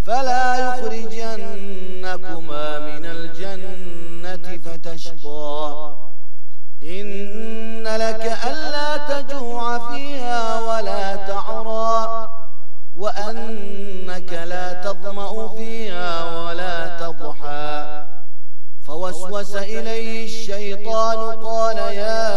فلا يخرجنكما من الجنة فتشقى إن لك ألا تجوع فيها ولا تعرى وأنك لا تظمأ فيها ولا تضحى فوسوس إليه الشيطان قال يا